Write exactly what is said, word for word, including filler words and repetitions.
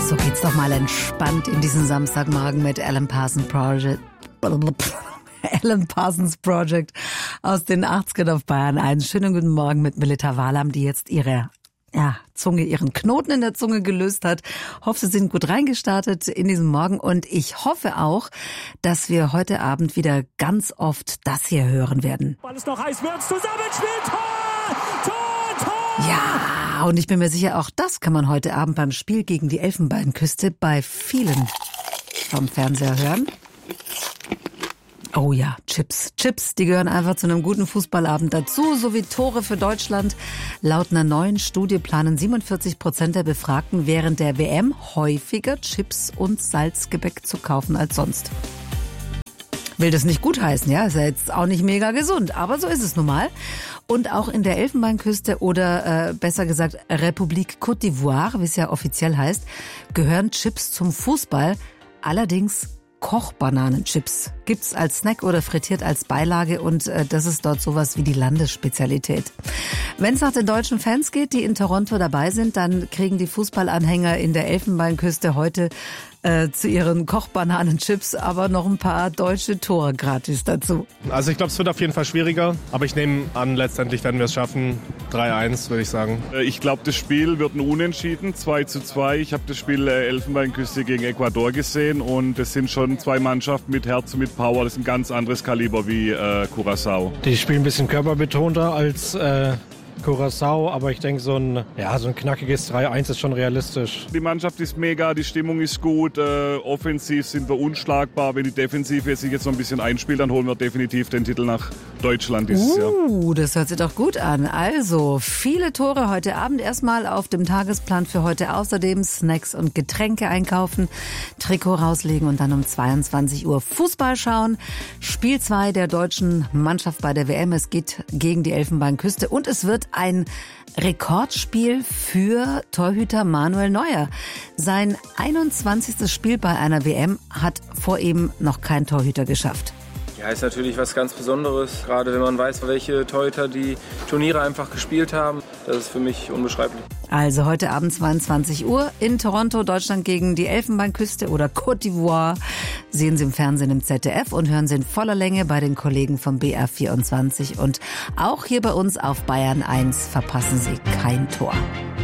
So geht's doch mal entspannt in diesen Samstagmorgen mit Alan Parsons Project. Alan Parsons Project aus den achtzigern auf Bayern eins. Schönen guten Morgen mit Melita Walam, die jetzt ihre ja, Zunge, ihren Knoten in der Zunge gelöst hat. Hoffe, Sie sind gut reingestartet in diesen Morgen und ich hoffe auch, dass wir heute Abend wieder ganz oft das hier hören werden. Weil es noch heiß wird, zusammenspielen, Tor! Tor! Tor! Ja, und ich bin mir sicher, auch das kann man heute Abend beim Spiel gegen die Elfenbeinküste bei vielen vom Fernseher hören. Oh ja, Chips. Chips, die gehören einfach zu einem guten Fußballabend dazu, sowie Tore für Deutschland. Laut einer neuen Studie planen siebenundvierzig Prozent der Befragten während der W M häufiger Chips und Salzgebäck zu kaufen als sonst. Will das nicht gutheißen, ja, ist ja jetzt auch nicht mega gesund, aber so ist es nun mal. Und auch in der Elfenbeinküste oder äh, besser gesagt Republik Côte d'Ivoire, wie es ja offiziell heißt, gehören Chips zum Fußball, allerdings Kochbananenchips gibt's als Snack oder frittiert als Beilage und äh, das ist dort sowas wie die Landesspezialität. Wenn es nach den deutschen Fans geht, die in Toronto dabei sind, dann kriegen die Fußballanhänger in der Elfenbeinküste heute äh, zu ihren Kochbananenchips aber noch ein paar deutsche Tore gratis dazu. Also ich glaube, es wird auf jeden Fall schwieriger, aber ich nehme an, letztendlich werden wir es schaffen. drei eins würde ich sagen. Ich glaube, das Spiel wird ein Unentschieden, zwei zu zwei. Ich habe das Spiel äh, Elfenbeinküste gegen Ecuador gesehen und das sind schon zwei Mannschaften mit Herz und mit Power. Das ist ein ganz anderes Kaliber wie äh, Curaçao. Die spielen ein bisschen körperbetonter als äh, Curaçao, aber ich denke, so ein, ja, so ein knackiges drei eins ist schon realistisch. Die Mannschaft ist mega, die Stimmung ist gut, äh, offensiv sind wir unschlagbar. Wenn die Defensive sich jetzt noch ein bisschen einspielt, dann holen wir definitiv den Titel nach Deutschland dieses uh, Jahr. Uh, das hört sich doch gut an. Also, viele Tore heute Abend erstmal auf dem Tagesplan für heute. Außerdem Snacks und Getränke einkaufen, Trikot rauslegen und dann um zweiundzwanzig Uhr Fußball schauen. Spiel zwei der deutschen Mannschaft bei der W M. Es geht gegen die Elfenbeinküste und es wird ein Rekordspiel für Torhüter Manuel Neuer. Sein einundzwanzigstes Spiel bei einer W M hat vor ihm noch kein Torhüter geschafft. Ja, ist natürlich was ganz Besonderes, gerade wenn man weiß, welche Torhüter die Turniere einfach gespielt haben. Das ist für mich unbeschreiblich. Also heute Abend zweiundzwanzig Uhr in Toronto, Deutschland gegen die Elfenbeinküste oder Côte d'Ivoire. Sehen Sie im Fernsehen im Z D F und hören Sie in voller Länge bei den Kollegen vom B R vierundzwanzig. Und auch hier bei uns auf Bayern eins verpassen Sie kein Tor.